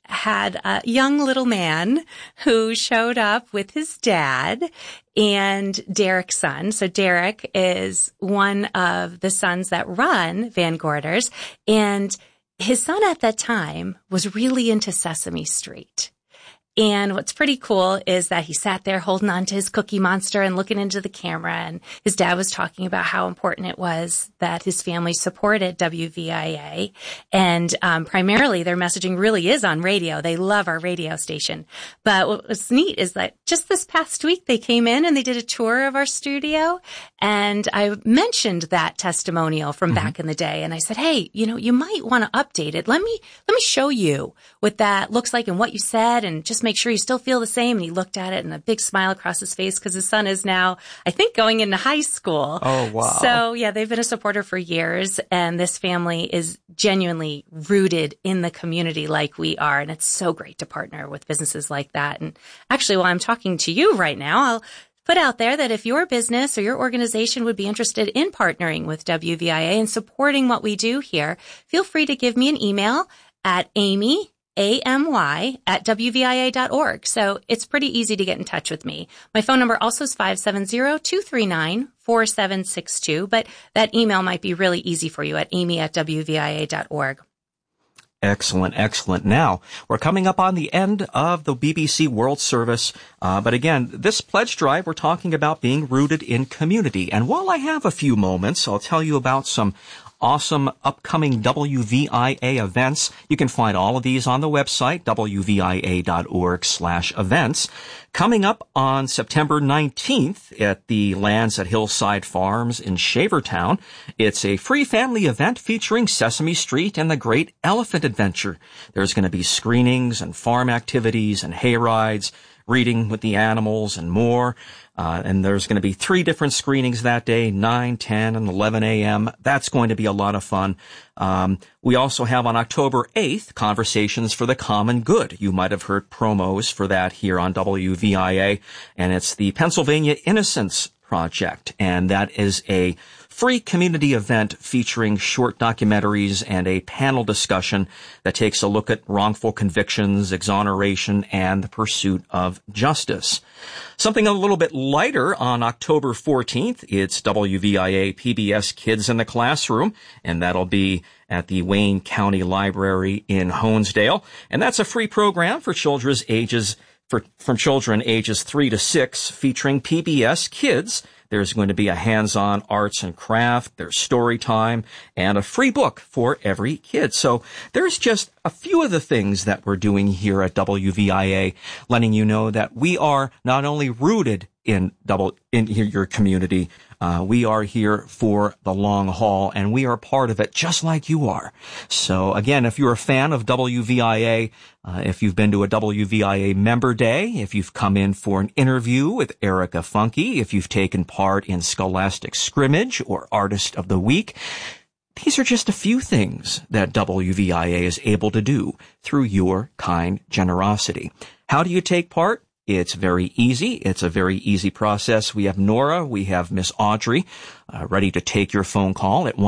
had a young little man who showed up with his dad and Derek's son. So Derek is one of the sons that run Van Gorders, and his son at that time was really into Sesame Street. And what's pretty cool is that he sat there holding on to his Cookie Monster and looking into the camera. And his dad was talking about how important it was that his family supported WVIA. And primarily their messaging really is on radio. They love our radio station. But what was neat is that just this past week they came in and they did a tour of our studio. And I mentioned that testimonial from back in the day. And I said, hey, you might want to update it. Let me show you what that looks like and what you said, and just make sure you still feel the same. And he looked at it and a big smile across his face because his son is now, I think, going into high school. Oh, wow. So, yeah, they've been a supporter for years. And this family is genuinely rooted in the community like we are. And it's so great to partner with businesses like that. And actually, while I'm talking to you right now, I'll put out there that if your business or your organization would be interested in partnering with WVIA and supporting what we do here, feel free to give me an email at Amy, AMY at WVIA.org. So it's pretty easy to get in touch with me. My phone number also is 570-239-4762, but that email might be really easy for you at amy@WVIA.org. Excellent, excellent. Now, we're coming up on the end of the BBC World Service. But again, this pledge drive, we're talking about being rooted in community. And while I have a few moments, I'll tell you about some awesome upcoming WVIA events. You can find all of these on the website, wvia.org/events. Coming up on September 19th at the Lands at Hillside Farms in Shavertown, it's a free family event featuring Sesame Street and the Great Elephant Adventure. There's going to be screenings and farm activities and hay rides, reading with the animals and more. And there's going to be 3 different screenings that day, 9, 10, and 11 a.m. That's going to be a lot of fun. We also have on October 8th, Conversations for the Common Good. You might have heard promos for that here on WVIA, and it's the Pennsylvania Innocence Project, and that is a free community event featuring short documentaries and a panel discussion that takes a look at wrongful convictions, exoneration, and the pursuit of justice. Something a little bit lighter on October 14th, it's WVIA PBS Kids in the Classroom, and that'll be at the Wayne County Library in Honesdale. And that's a free program for children ages 3 to 6 featuring PBS Kids. There's going to be a hands-on arts and craft, there's story time, and a free book for every kid. So there's just a few of the things that we're doing here at WVIA, letting you know that we are not only rooted in your community, we are here for the long haul, and we are part of it just like you are. So again, if you're a fan of WVIA, if you've been to a WVIA member day, if you've come in for an interview with Erica Funky, if you've taken part in Scholastic Scrimmage or Artist of the Week, these are just a few things that WVIA is able to do through your kind generosity. How do you take part? It's very easy. It's a very easy process. We have Nora, we have Miss Audrey, ready to take your phone call at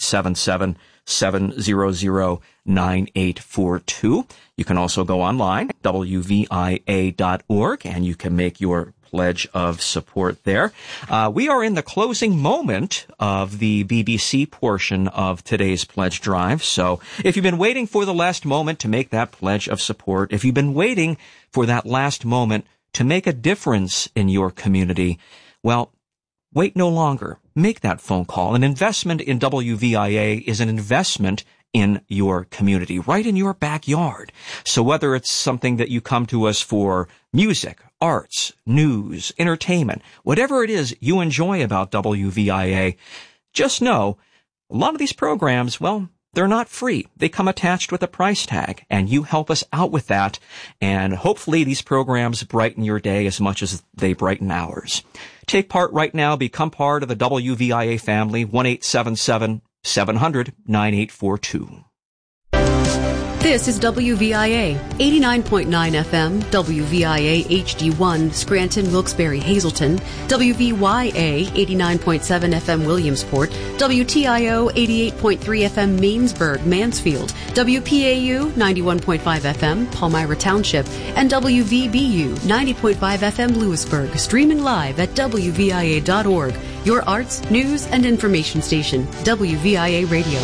1-877-700-9842. You can also go online, WVIA.org, and you can make your pledge of support there. We are in the closing moment of the BBC portion of today's pledge drive. So if you've been waiting for the last moment to make that pledge of support, if you've been waiting for that last moment to make a difference in your community, well, wait no longer. Make that phone call. An investment in WVIA is an investment in your community, right in your backyard. So whether it's something that you come to us for music, arts, news, entertainment, whatever it is you enjoy about WVIA, just know a lot of these programs, well, they're not free. They come attached with a price tag, and you help us out with that. And hopefully these programs brighten your day as much as they brighten ours. Take part right now. Become part of the WVIA family. 1-877-700-9842. This is WVIA, 89.9 FM, WVIA HD1, Scranton, Wilkes-Barre, Hazleton, WVYA, 89.7 FM, Williamsport, WTIO, 88.3 FM, Mainsburg, Mansfield, WPAU, 91.5 FM, Palmyra Township, and WVBU, 90.5 FM, Lewisburg, streaming live at WVIA.org, your arts, news, and information station, WVIA Radio.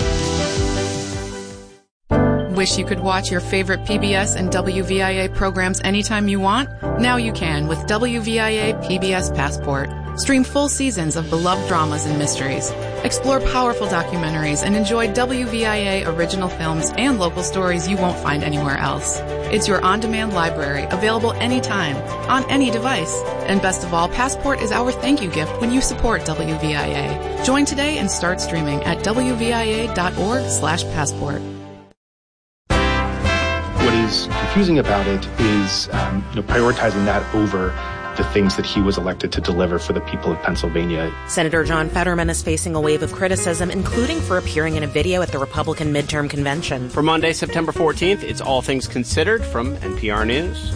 Wish you could watch your favorite PBS and WVIA programs anytime you want? Now you can with WVIA PBS Passport. Stream full seasons of beloved dramas and mysteries. Explore powerful documentaries and enjoy WVIA original films and local stories you won't find anywhere else. It's your on-demand library, available anytime, on any device. And best of all, Passport is our thank you gift when you support WVIA. Join today and start streaming at WVIA.org/passport. What is confusing about it is prioritizing that over the things that he was elected to deliver for the people of Pennsylvania. Senator John Fetterman is facing a wave of criticism, including for appearing in a video at the Republican midterm convention. For Monday, September 14th, it's All Things Considered from NPR News.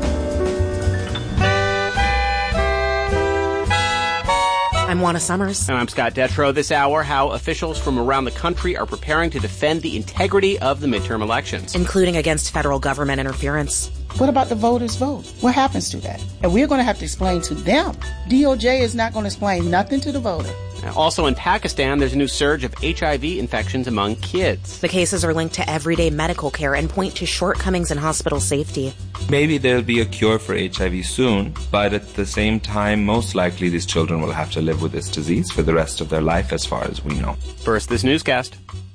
I'm Juana Summers. And I'm Scott Detrow. This hour, how officials from around the country are preparing to defend the integrity of the midterm elections, including against federal government interference. What about the voters' vote? What happens to that? And we're going to have to explain to them. DOJ is not going to explain nothing to the voter. Also in Pakistan, there's a new surge of HIV infections among kids. The cases are linked to everyday medical care and point to shortcomings in hospital safety. Maybe there'll be a cure for HIV soon, but at the same time, most likely these children will have to live with this disease for the rest of their life, as far as we know. First, this newscast.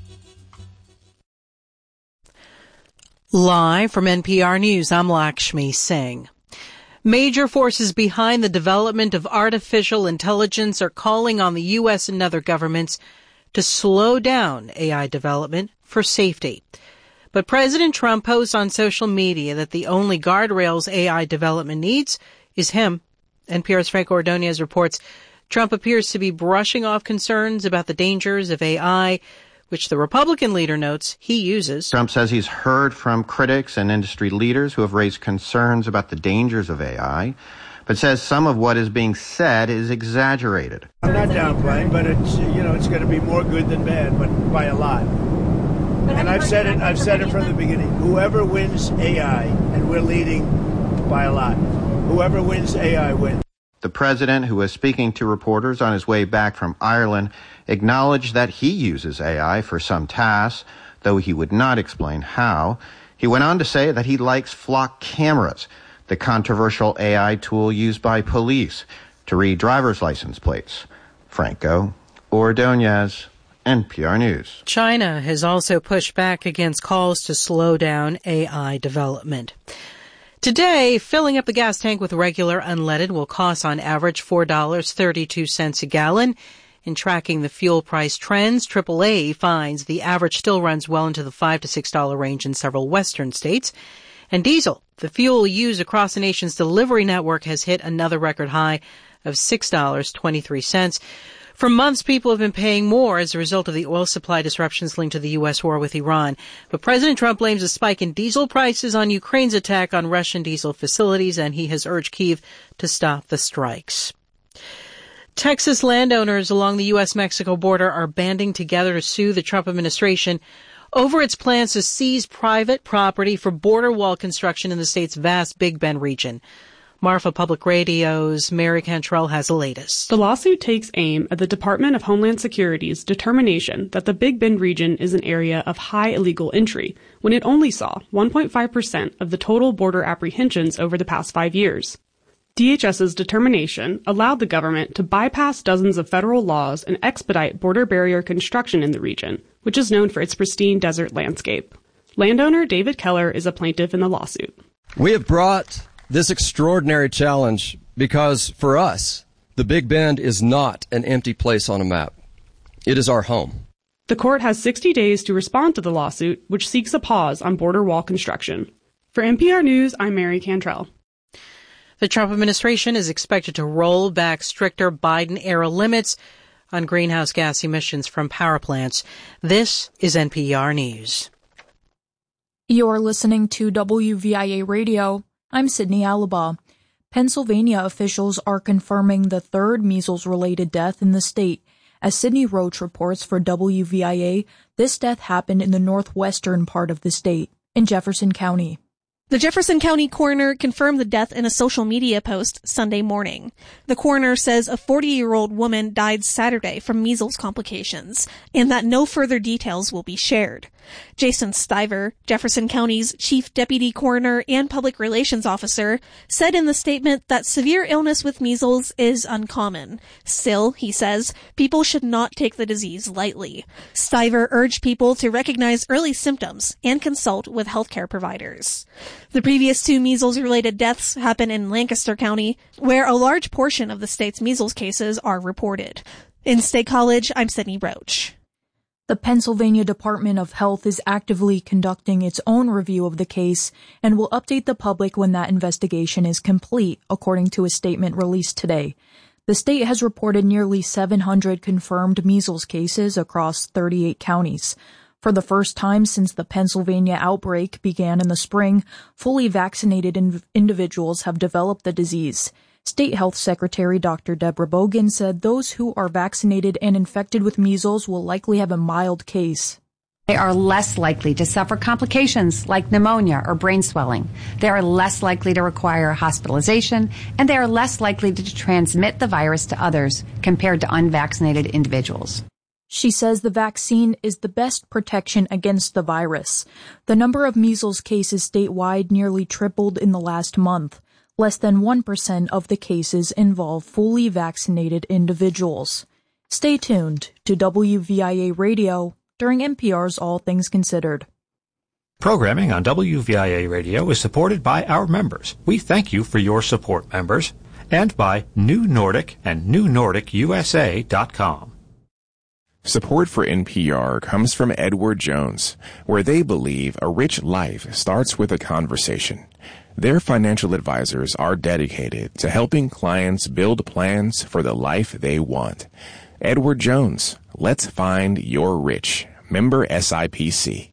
Live from NPR News, I'm Lakshmi Singh. Major forces behind the development of artificial intelligence are calling on the U.S. and other governments to slow down AI development for safety. But President Trump posts on social media that the only guardrails AI development needs is him. NPR's Frank Ordonez reports Trump appears to be brushing off concerns about the dangers of AI, which the Republican leader notes he uses. Trump says he's heard from critics and industry leaders who have raised concerns about the dangers of AI, but says some of what is being said is exaggerated. I'm not downplaying, but it's going to be more good than bad, but by a lot. And I've said it from the beginning. Whoever wins AI, and we're leading by a lot, whoever wins AI wins. The president, who was speaking to reporters on his way back from Ireland, acknowledged that he uses AI for some tasks, though he would not explain how. He went on to say that he likes flock cameras, the controversial AI tool used by police to read driver's license plates. Franco Ordonez, NPR News. China has also pushed back against calls to slow down AI development. Today, filling up the gas tank with regular unleaded will cost on average $4.32 a gallon. In tracking the fuel price trends, AAA finds the average still runs well into the $5 to $6 range in several western states. And diesel, the fuel used across the nation's delivery network, has hit another record high of $6.23. For months, people have been paying more as a result of the oil supply disruptions linked to the U.S. war with Iran. But President Trump blames a spike in diesel prices on Ukraine's attack on Russian diesel facilities, and he has urged Kyiv to stop the strikes. Texas landowners along the U.S.-Mexico border are banding together to sue the Trump administration over its plans to seize private property for border wall construction in the state's vast Big Bend region. Marfa Public Radio's Mary Cantrell has the latest. The lawsuit takes aim at the Department of Homeland Security's determination that the Big Bend region is an area of high illegal entry, when it only saw 1.5% of the total border apprehensions over the past 5 years. DHS's determination allowed the government to bypass dozens of federal laws and expedite border barrier construction in the region, which is known for its pristine desert landscape. Landowner David Keller is a plaintiff in the lawsuit. We have brought this extraordinary challenge because, for us, the Big Bend is not an empty place on a map. It is our home. The court has 60 days to respond to the lawsuit, which seeks a pause on border wall construction. For NPR News, I'm Mary Cantrell. The Trump administration is expected to roll back stricter Biden-era limits on greenhouse gas emissions from power plants. This is NPR News. You're listening to WVIA Radio. I'm Sydney Alaba. Pennsylvania officials are confirming the third measles-related death in the state. As Sydney Roach reports for WVIA, this death happened in the northwestern part of the state, in Jefferson County. The Jefferson County coroner confirmed the death in a social media post Sunday morning. The coroner says a 40-year-old woman died Saturday from measles complications, and that no further details will be shared. Jason Stiver, Jefferson County's chief deputy coroner and public relations officer, said in the statement that severe illness with measles is uncommon. Still, he says, people should not take the disease lightly. Stiver urged people to recognize early symptoms and consult with healthcare providers. The previous 2 measles-related deaths happen in Lancaster County, where a large portion of the state's measles cases are reported. In State College, I'm Sydney Roach. The Pennsylvania Department of Health is actively conducting its own review of the case and will update the public when that investigation is complete, according to a statement released today. The state has reported nearly 700 confirmed measles cases across 38 counties. For the first time since the Pennsylvania outbreak began in the spring, fully vaccinated individuals have developed the disease. State Health Secretary Dr. Deborah Bogan said those who are vaccinated and infected with measles will likely have a mild case. They are less likely to suffer complications like pneumonia or brain swelling. They are less likely to require hospitalization, and they are less likely to transmit the virus to others compared to unvaccinated individuals. She says the vaccine is the best protection against the virus. The number of measles cases statewide nearly tripled in the last month. Less than 1% of the cases involve fully vaccinated individuals. Stay tuned to WVIA Radio during NPR's All Things Considered. Programming on WVIA Radio is supported by our members. We thank you for your support, members, and by New Nordic and NewNordicUSA.com. Support for NPR comes from Edward Jones, where they believe a rich life starts with a conversation. Their financial advisors are dedicated to helping clients build plans for the life they want. Edward Jones, let's find your rich. Member SIPC.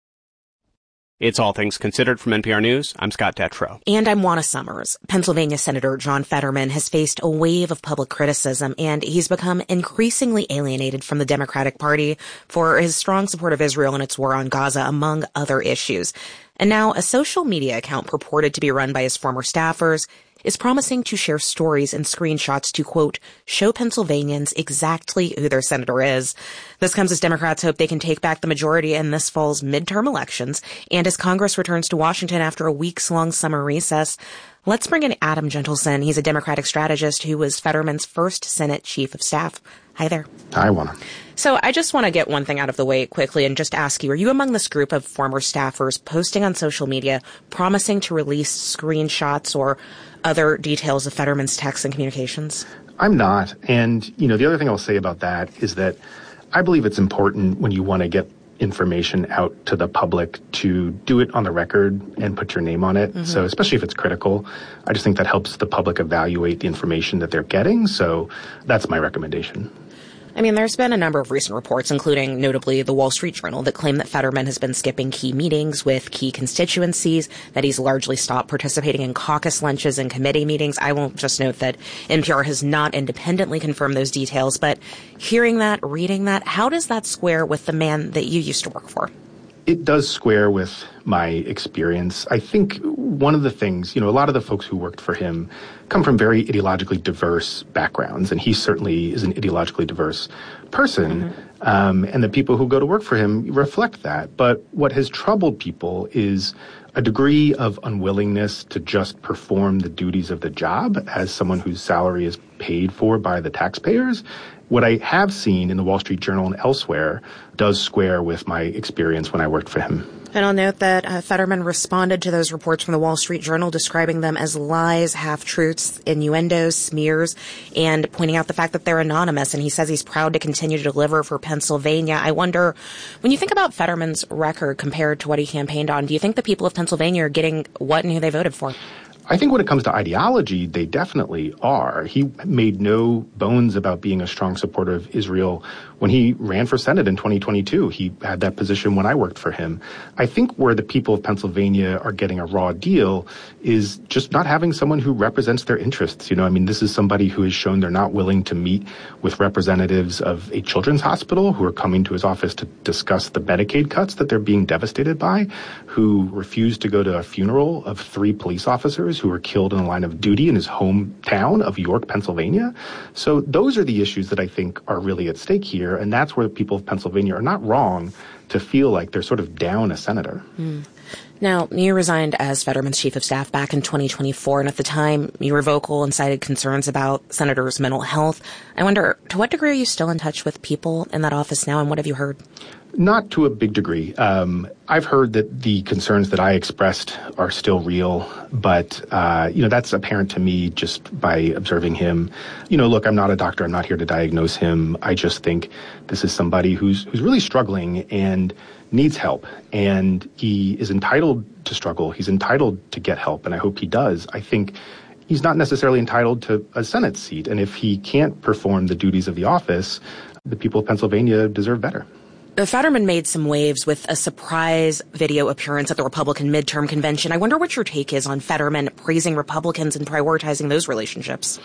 It's All Things Considered from NPR News. I'm Scott Detrow. And I'm Juana Summers. Pennsylvania Senator John Fetterman has faced a wave of public criticism, and he's become increasingly alienated from the Democratic Party for his strong support of Israel and its war on Gaza, among other issues. And now a social media account purported to be run by his former staffers is promising to share stories and screenshots to, quote, show Pennsylvanians exactly who their senator is. This comes as Democrats hope they can take back the majority in this fall's midterm elections and as Congress returns to Washington after a weeks-long summer recess. Let's bring in Adam Gentleson. He's a Democratic strategist who was Fetterman's first Senate chief of staff. Hi there. Hi, Juana. So I just want to get one thing out of the way quickly and just ask you, are you among this group of former staffers posting on social media promising to release screenshots or other details of Fetterman's texts and communications? I'm not. And, the other thing I'll say about that is that I believe it's important when you want to get information out to the public to do it on the record and put your name on it. Mm-hmm. So especially if it's critical, I just think that helps the public evaluate the information that they're getting. So that's my recommendation. I mean, there's been a number of recent reports, including notably the Wall Street Journal, that claim that Fetterman has been skipping key meetings with key constituencies, that he's largely stopped participating in caucus lunches and committee meetings. I will just note that NPR has not independently confirmed those details, but hearing that, reading that, how does that square with the man that you used to work for? It does square with my experience. I think one of the things, a lot of the folks who worked for him come from very ideologically diverse backgrounds, and he certainly is an ideologically diverse person. Mm-hmm. And the people who go to work for him reflect that. But what has troubled people is a degree of unwillingness to just perform the duties of the job as someone whose salary is paid for by the taxpayers. What I have seen in the Wall Street Journal and elsewhere does square with my experience when I worked for him. And I'll note that Fetterman responded to those reports from the Wall Street Journal, describing them as lies, half-truths, innuendos, smears, and pointing out the fact that they're anonymous. And he says he's proud to continue to deliver for Pennsylvania. I wonder, when you think about Fetterman's record compared to what he campaigned on, do you think the people of Pennsylvania are getting what and who they voted for? I think when it comes to ideology, they definitely are. He made no bones about being a strong supporter of Israel when he ran for Senate in 2022. He had that position when I worked for him. I think where the people of Pennsylvania are getting a raw deal is just not having someone who represents their interests. This is somebody who has shown they're not willing to meet with representatives of a children's hospital who are coming to his office to discuss the Medicaid cuts that they're being devastated by, who refused to go to a funeral of 3 police officers who were killed in the line of duty in his hometown of York, Pennsylvania. So those are the issues that I think are really at stake here, and that's where the people of Pennsylvania are not wrong to feel like they're sort of down a senator. Now, you resigned as Fetterman's chief of staff back in 2024, and at the time, you were vocal and cited concerns about senators' mental health. I wonder, to what degree are you still in touch with people in that office now, and what have you heard? Not to a big degree. I've heard that the concerns that I expressed are still real, but, that's apparent to me just by observing him. Look, I'm not a doctor. I'm not here to diagnose him. I just think this is somebody who's really struggling and needs help, and he is entitled to struggle. He's entitled to get help, and I hope he does. I think he's not necessarily entitled to a Senate seat, and if he can't perform the duties of the office, the people of Pennsylvania deserve better. Fetterman made some waves with a surprise video appearance at the Republican midterm convention. I wonder what your take is on Fetterman praising Republicans and prioritizing those relationships.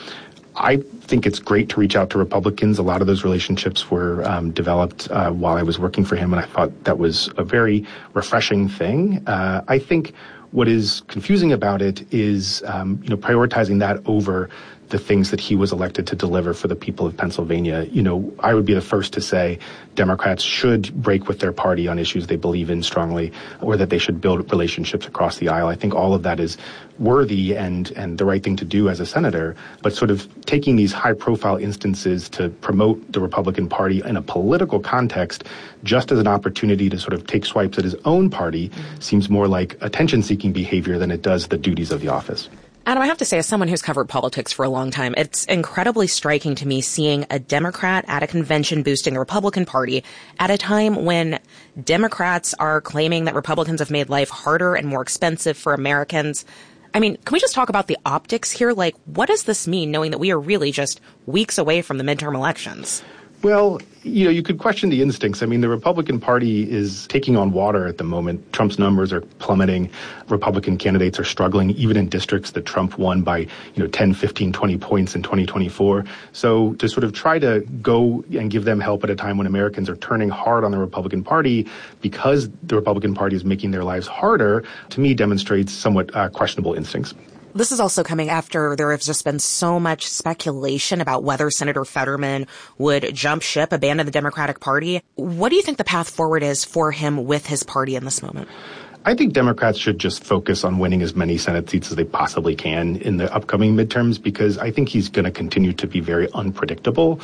I think it's great to reach out to Republicans. A lot of those relationships were developed while I was working for him, and I thought that was a very refreshing thing. I think what is confusing about it is, prioritizing that over the things that he was elected to deliver for the people of Pennsylvania. I would be the first to say Democrats should break with their party on issues they believe in strongly, or that they should build relationships across the aisle. I think all of that is worthy and the right thing to do as a senator, but sort of taking these high-profile instances to promote the Republican Party in a political context just as an opportunity to sort of take swipes at his own party seems more like attention-seeking behavior than it does the duties of the office. Adam, I have to say, as someone who's covered politics for a long time, it's incredibly striking to me seeing a Democrat at a convention boosting the Republican Party at a time when Democrats are claiming that Republicans have made life harder and more expensive for Americans. Can we just talk about the optics here? What does this mean, knowing that we are really just weeks away from the midterm elections? Well, you could question the instincts. The Republican Party is taking on water at the moment. Trump's numbers are plummeting. Republican candidates are struggling, even in districts that Trump won by, 10, 15, 20 points in 2024. So to sort of try to go and give them help at a time when Americans are turning hard on the Republican Party because the Republican Party is making their lives harder, to me demonstrates somewhat questionable instincts. This is also coming after there has just been so much speculation about whether Senator Fetterman would jump ship, abandon the Democratic Party. What do you think the path forward is for him with his party in this moment? I think Democrats should just focus on winning as many Senate seats as they possibly can in the upcoming midterms, because I think he's going to continue to be very unpredictable.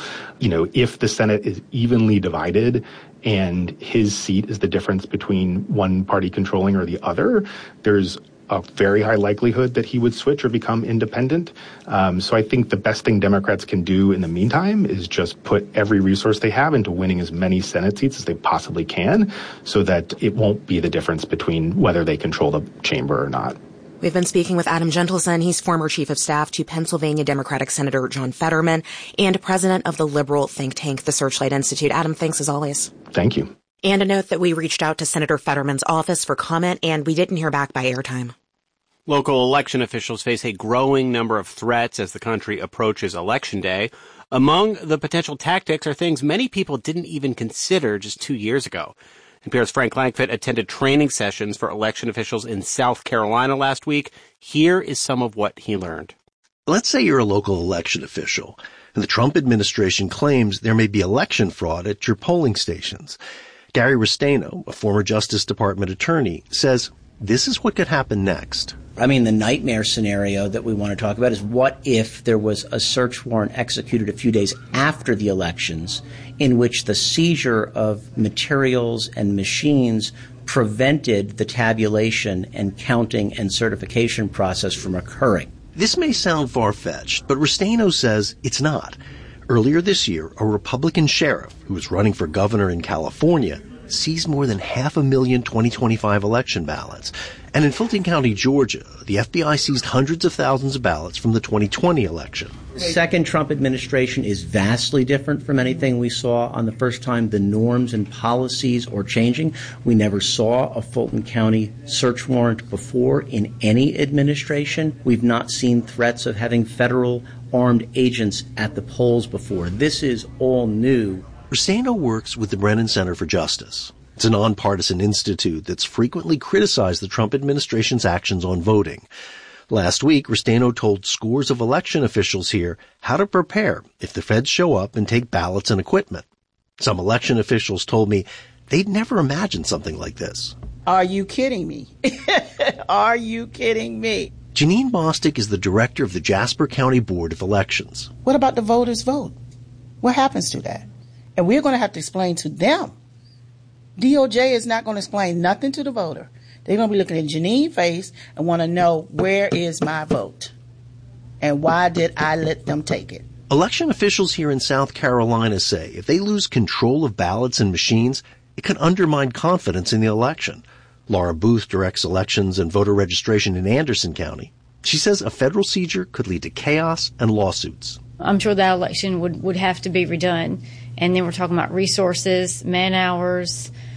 If the Senate is evenly divided and his seat is the difference between one party controlling or the other, there's a very high likelihood that he would switch or become independent. So I think the best thing Democrats can do in the meantime is just put every resource they have into winning as many Senate seats as they possibly can, so that it won't be the difference between whether they control the chamber or not. We've been speaking with Adam Gentleson. He's former chief of staff to Pennsylvania Democratic Senator John Fetterman and president of the liberal think tank, the Searchlight Institute. Adam, thanks as always. Thank you. And a note that we reached out to Senator Fetterman's office for comment, and we didn't hear back by airtime. Local election officials face a growing number of threats as the country approaches Election Day. Among the potential tactics are things many people didn't even consider just 2 years ago. NPR's Frank Langfitt attended training sessions for election officials in South Carolina last week. Here is some of what he learned. Let's say you're a local election official, and the Trump administration claims there may be election fraud at your polling stations. Gary Restaino, a former Justice Department attorney, says this is what could happen next. The nightmare scenario that we want to talk about is what if there was a search warrant executed a few days after the elections in which the seizure of materials and machines prevented the tabulation and counting and certification process from occurring. This may sound far-fetched, but Restaino says it's not. Earlier this year, a Republican sheriff who was running for governor in California seized more than 500,000 2025 election ballots. And in Fulton County, Georgia, the FBI seized hundreds of thousands of ballots from the 2020 election. The second Trump administration is vastly different from anything we saw on the first time. The norms and policies are changing. We never saw a Fulton County search warrant before in any administration. We've not seen threats of having federal armed agents at the polls before. This is all new. Restaino works with the Brennan Center for Justice. It's a nonpartisan institute that's frequently criticized the Trump administration's actions on voting. Last week, Restaino told scores of election officials here how to prepare if the feds show up and take ballots and equipment. Some election officials told me they'd never imagined something like this. Are you kidding me? Are you kidding me? Janine Bostic is the director of the Jasper County Board of Elections. What about the voters' vote? What happens to that? And we're going to have to explain to them. DOJ is not going to explain nothing to the voter. They're going to be looking at Janine's face and want to know, where is my vote? And why did I let them take it? Election officials here in South Carolina say if they lose control of ballots and machines, it could undermine confidence in the election. Laura Booth directs elections and voter registration in Anderson County. She says a federal seizure could lead to chaos and lawsuits. I'm sure that election would have to be redone. And then we're talking about resources, man hours,